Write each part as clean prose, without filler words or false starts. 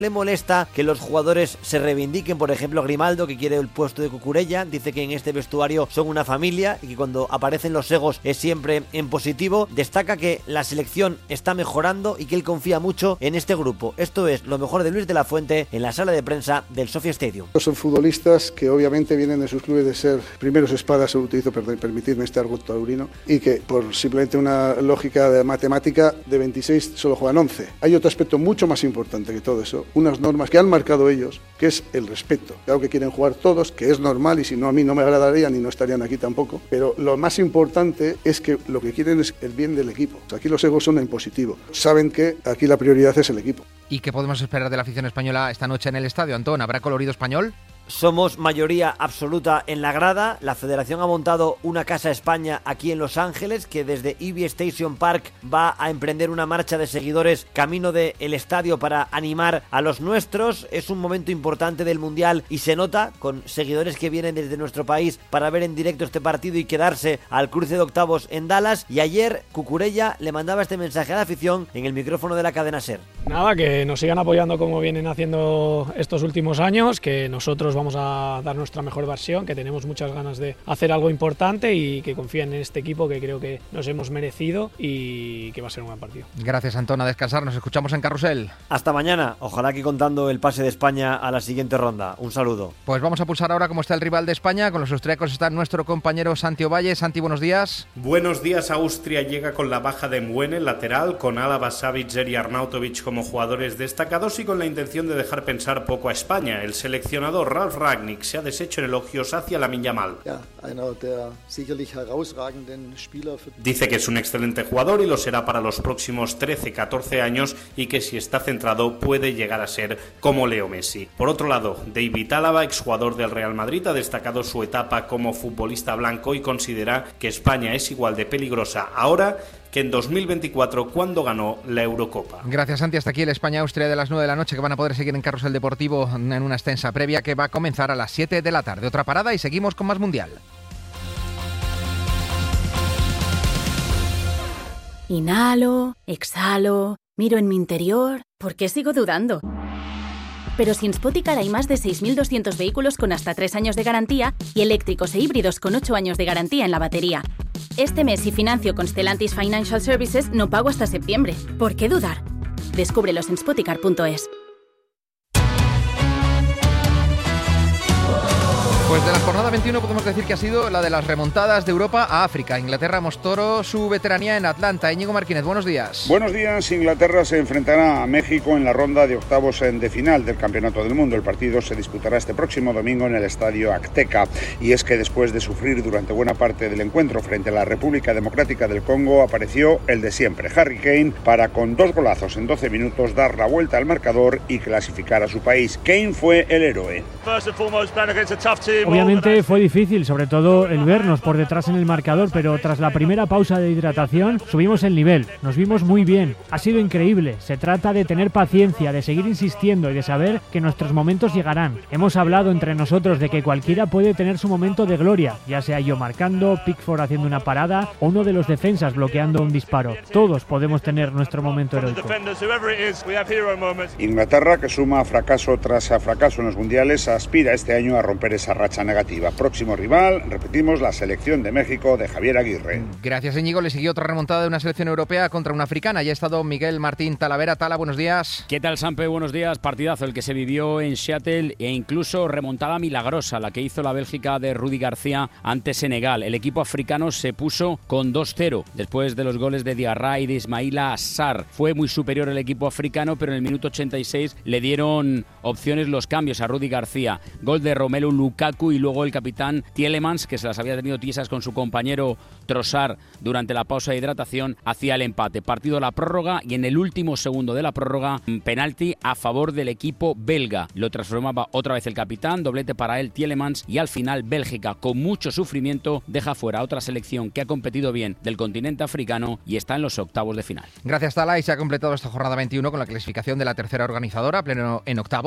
Le molesta que los jugadores se reivindiquen, por ejemplo Grimaldo, que quiere el puesto de Cucurella, dice que en este vestuario son una familia y que cuando aparecen los egos es siempre en positivo. Destaca que la selección está mejorando y que él confía mucho en este grupo. Esto es lo mejor de Luis de la Fuente en la sala de prensa del Sofia Stadium. Son futbolistas que obviamente vienen de sus clubes de ser primeros espadas, utilizo permitirme este argot taurino, y que por simplemente una lógica de matemática de 26 solo juegan 11. Hay otro aspecto mucho más importante que todo eso, unas normas que han marcado ellos, que es el respeto. Claro que quieren jugar todos, que es normal, y si no a mí no me agradarían y no estarían aquí tampoco, pero lo más importante es que lo que quieren es el bien del equipo. Aquí los egos son en positivo. Saben que aquí la prioridad es el equipo. ¿Y qué podemos esperar de la afición española esta noche en el estadio, Antón? ¿Habrá colorido español? Somos mayoría absoluta en la grada. La federación ha montado una Casa España aquí en Los Ángeles, que desde EV Station Park va a emprender una marcha de seguidores camino del estadio para animar a los nuestros. Es un momento importante del Mundial y se nota con seguidores que vienen desde nuestro país para ver en directo este partido y quedarse al cruce de octavos en Dallas. Y ayer Cucurella le mandaba este mensaje a la afición en el micrófono de la cadena SER. Nada, que nos sigan apoyando como vienen haciendo estos últimos años, que nosotros vamos a dar nuestra mejor versión, que tenemos muchas ganas de hacer algo importante y que confíen en este equipo que creo que nos hemos merecido y que va a ser un buen partido. Gracias, Antón, a descansar, nos escuchamos en Carrusel. Hasta mañana, ojalá que contando el pase de España a la siguiente ronda. Un saludo. Pues vamos a pulsar ahora cómo está el rival de España. Con los austríacos está nuestro compañero Santi Ovalle. Santi, buenos días. Buenos días. Austria llega con la baja de Mwene, lateral, con Alaba, Savitzer y Arnautovic como jugadores destacados y con la intención de dejar pensar poco a España. El seleccionador Ralf Rangnick se ha deshecho en elogios hacia Lamine Yamal. Dice que es un excelente jugador y lo será para los próximos 13-14 años y que si está centrado puede llegar a ser como Leo Messi. Por otro lado, David Alaba, exjugador del Real Madrid, ha destacado su etapa como futbolista blanco y considera que España es igual de peligrosa ahora que en 2024 cuando ganó la Eurocopa. Gracias, Santi. Hasta aquí el España-Austria de las 9 de la noche, que van a poder seguir en Carrusel Deportivo en una extensa previa que va a comenzar a las 7 de la tarde. Otra parada y seguimos con más Mundial. Inhalo, exhalo, miro en mi interior. ¿Por qué sigo dudando? Pero si en Spoticar hay más de 6.200 vehículos con hasta 3 años de garantía y eléctricos e híbridos con 8 años de garantía en la batería. Este mes, si financio con Stellantis Financial Services, no pago hasta septiembre. ¿Por qué dudar? Descúbrelos en spoticar.es. Pues de la jornada 21 podemos decir que ha sido la de las remontadas de Europa a África. Inglaterra mostró su veteranía en Atlanta. Íñigo Martínez, buenos días. Buenos días. Inglaterra se enfrentará a México en la ronda de octavos de final del Campeonato del Mundo. El partido se disputará este próximo domingo en el Estadio Azteca. Y es que después de sufrir durante buena parte del encuentro frente a la República Democrática del Congo, apareció el de siempre, Harry Kane, para con 2 golazos en 12 minutos dar la vuelta al marcador y clasificar a su país. Kane fue el héroe. Obviamente fue difícil, sobre todo el vernos por detrás en el marcador, pero tras la primera pausa de hidratación subimos el nivel, nos vimos muy bien, ha sido increíble. Se trata de tener paciencia, de seguir insistiendo y de saber que nuestros momentos llegarán. Hemos hablado entre nosotros de que cualquiera puede tener su momento de gloria, ya sea yo marcando, Pickford haciendo una parada o uno de los defensas bloqueando un disparo. Todos podemos tener nuestro momento heroico. Inglaterra, que suma fracaso tras fracaso en los mundiales, aspira este año a romper esa racha negativa. Próximo rival, repetimos, la selección de México de Javier Aguirre. Gracias, Íñigo. Le siguió otra remontada de una selección europea contra una africana. Ya ha estado Miguel Martín Talavera. Tala, buenos días. ¿Qué tal, Sampe? Buenos días. Partidazo el que se vivió en Seattle e incluso remontada milagrosa, la que hizo la Bélgica de Rudy García ante Senegal. El equipo africano se puso con 2-0 después de los goles de Diarra y de Ismaila Sarr. Fue muy superior el equipo africano, pero en el minuto 86 le dieron opciones los cambios a Rudy García. Gol de Romelu Lukaku y luego el capitán Tielemans, que se las había tenido tiesas con su compañero Trossard durante la pausa de hidratación, hacía el empate. Partido a la prórroga y en el último segundo de la prórroga, penalti a favor del equipo belga. Lo transformaba otra vez el capitán, doblete para él Tielemans, y al final Bélgica, con mucho sufrimiento, deja fuera a otra selección que ha competido bien del continente africano y está en los octavos de final. Gracias, Tala, y se ha completado esta jornada 21 con la clasificación de la tercera organizadora, pleno en octavos.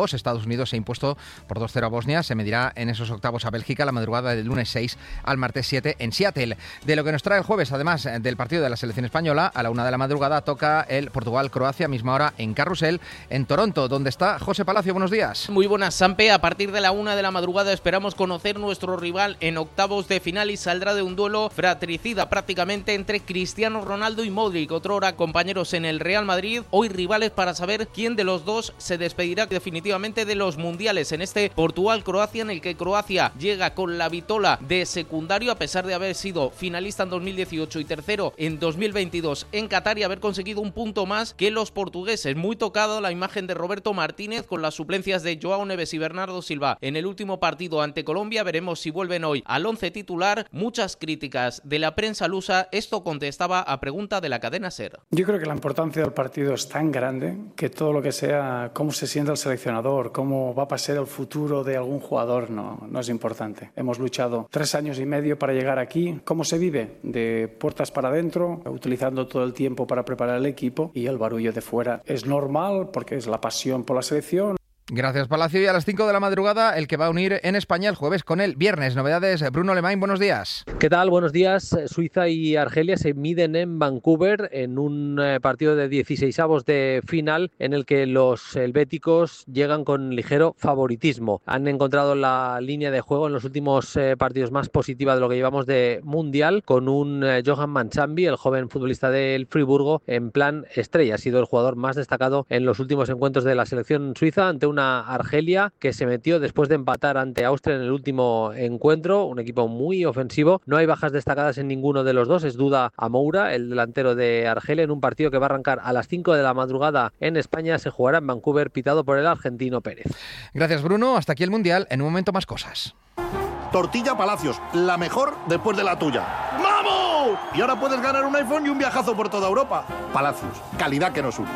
octavos. Estados Unidos se ha impuesto por 2-0 a Bosnia. Se medirá en esos octavos a Bélgica la madrugada del lunes 6 al martes 7 en Seattle. De lo que nos trae el jueves, además del partido de la selección española, a la 1 de la madrugada toca el Portugal-Croacia, misma hora en Carrusel, en Toronto, donde está José Palacio. Buenos días. Muy buenas, Sampe. A partir de la 1 de la madrugada esperamos conocer nuestro rival en octavos de final y saldrá de un duelo fratricida prácticamente entre Cristiano Ronaldo y Modric, otrora compañeros en el Real Madrid, hoy rivales para saber quién de los dos se despedirá definitivamente de los mundiales en este Portugal-Croacia, en el que Croacia llega con la vitola de secundario a pesar de haber sido finalista en 2018 y tercero en 2022 en Qatar y haber conseguido un punto más que los portugueses. Muy tocado la imagen de Roberto Martínez con las suplencias de Joao Neves y Bernardo Silva en el último partido ante Colombia. Veremos si vuelven hoy al 11 titular. Muchas críticas de la prensa lusa. Esto contestaba a pregunta de la cadena SER. Yo creo que la importancia del partido es tan grande que todo lo que sea cómo se siente el seleccionador, cómo va a pasar el futuro de algún jugador no es importante. Hemos luchado 3 años y medio para llegar aquí. ¿Cómo se vive? De puertas para adentro, utilizando todo el tiempo para preparar el equipo, y el barullo de fuera es normal porque es la pasión por la selección. Gracias, Palacio. Y a las 5 de la madrugada, el que va a unir en España el jueves con el viernes. Novedades, Bruno Lemain, buenos días. ¿Qué tal? Buenos días. Suiza y Argelia se miden en Vancouver en un partido de 16avos de final en el que los helvéticos llegan con ligero favoritismo. Han encontrado la línea de juego en los últimos partidos más positiva de lo que llevamos de Mundial, con un Johan Manchambi, el joven futbolista del Friburgo, en plan estrella. Ha sido el jugador más destacado en los últimos encuentros de la selección suiza ante una Argelia que se metió después de empatar ante Austria en el último encuentro, un equipo muy ofensivo. No hay bajas destacadas en ninguno de los dos, es duda a Moura, el delantero de Argelia, en un partido que va a arrancar a las 5 de la madrugada en España. Se jugará en Vancouver, pitado por el argentino Pérez. Gracias, Bruno. Hasta aquí el Mundial. En un momento más cosas. Tortilla Palacios, la mejor después de la tuya. ¡Vamos! Y ahora puedes ganar un iPhone y un viajazo por toda Europa. Palacios, calidad que nos une.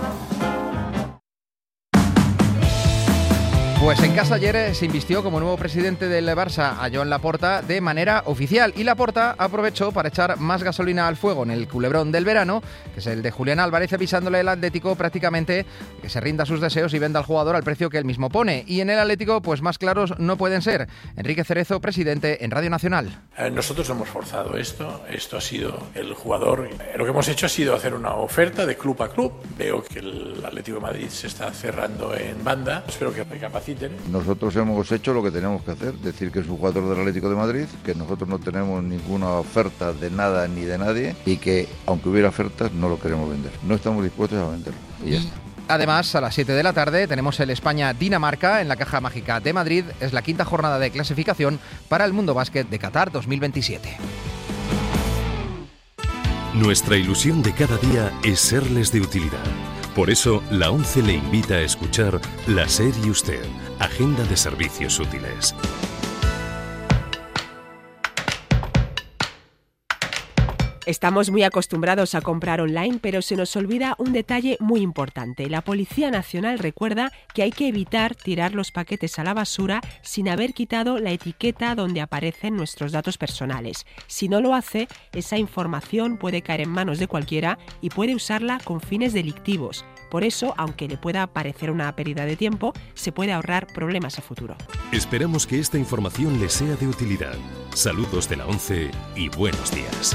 Pues en casa ayer se invistió como nuevo presidente del Barça a Joan Laporta de manera oficial, y Laporta aprovechó para echar más gasolina al fuego en el culebrón del verano, que es el de Julián Álvarez, avisándole al Atlético prácticamente que se rinda a sus deseos y venda al jugador al precio que él mismo pone. Y en el Atlético, pues más claros no pueden ser. Enrique Cerezo, presidente en Radio Nacional. Nosotros hemos forzado esto ha sido el jugador. Lo que hemos hecho ha sido hacer una oferta de club a club. Veo que el Atlético de Madrid se está cerrando en banda. Espero que recapaciten. Nosotros hemos hecho lo que teníamos que hacer, decir que es un jugador del Atlético de Madrid, que nosotros no tenemos ninguna oferta de nada ni de nadie, y que aunque hubiera ofertas no lo queremos vender. No estamos dispuestos a venderlo. Y ya está. Además, a las 7 de la tarde tenemos el España-Dinamarca en la Caja Mágica de Madrid. Es la 5ª jornada de clasificación para el Mundo Básquet de Qatar 2027. Nuestra ilusión de cada día es serles de utilidad. Por eso, la ONCE le invita a escuchar La SER y Usted, Agenda de Servicios Útiles. Estamos muy acostumbrados a comprar online, pero se nos olvida un detalle muy importante. La Policía Nacional recuerda que hay que evitar tirar los paquetes a la basura sin haber quitado la etiqueta donde aparecen nuestros datos personales. Si no lo hace, esa información puede caer en manos de cualquiera y puede usarla con fines delictivos. Por eso, aunque le pueda parecer una pérdida de tiempo, se puede ahorrar problemas a futuro. Esperamos que esta información les sea de utilidad. Saludos de la ONCE y buenos días.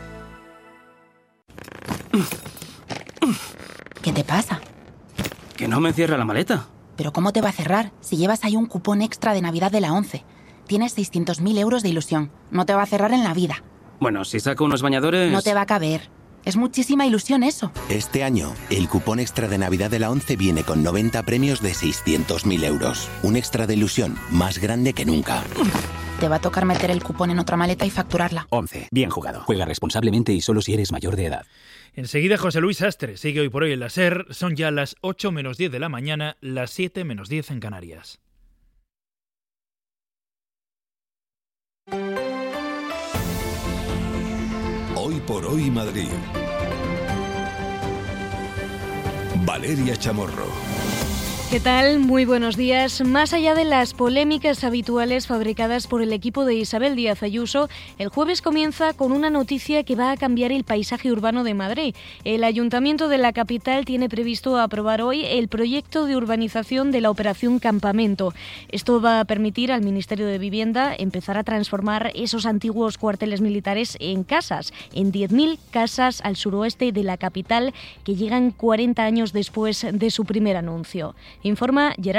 ¿Qué te pasa? Que no me cierra la maleta. ¿Pero cómo te va a cerrar si llevas ahí un cupón extra de Navidad de la ONCE? Tienes 600.000 euros de ilusión. No te va a cerrar en la vida. Bueno, si saco unos bañadores... No te va a caber. Es muchísima ilusión eso. Este año, el cupón extra de Navidad de la ONCE viene con 90 premios de 600.000 euros. Un extra de ilusión más grande que nunca. Te va a tocar meter el cupón en otra maleta y facturarla. 11. Bien jugado. Juega responsablemente y solo si eres mayor de edad. Enseguida José Luis Astre sigue hoy por hoy en la SER. Son ya las 8 menos 10 de la mañana, las 7 menos 10 en Canarias. Hoy por hoy Madrid. Valeria Chamorro. ¿Qué tal? Muy buenos días. Más allá de las polémicas habituales fabricadas por el equipo de Isabel Díaz Ayuso, el jueves comienza con una noticia que va a cambiar el paisaje urbano de Madrid. El Ayuntamiento de la capital tiene previsto aprobar hoy el proyecto de urbanización de la Operación Campamento. Esto va a permitir al Ministerio de Vivienda empezar a transformar esos antiguos cuarteles militares en casas, en 10.000 casas al suroeste de la capital que llegan 40 años después de su primer anuncio. Informa Gerardo